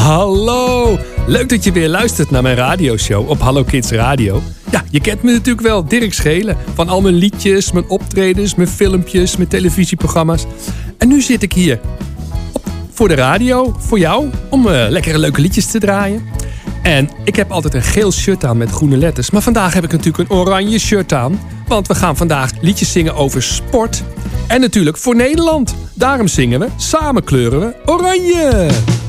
Hallo! Leuk dat je weer luistert naar mijn radioshow op Hallo Kids Radio. Ja, je kent me natuurlijk wel, Dirk Schelen. Van al mijn liedjes, mijn optredens, mijn filmpjes, mijn televisieprogramma's. En nu zit ik hier voor de radio, voor jou, om lekkere leuke liedjes te draaien. En ik heb altijd een geel shirt aan met groene letters. Maar vandaag heb ik natuurlijk een oranje shirt aan. Want we gaan vandaag liedjes zingen over sport. En natuurlijk voor Nederland. Daarom zingen we, samen kleuren we oranje.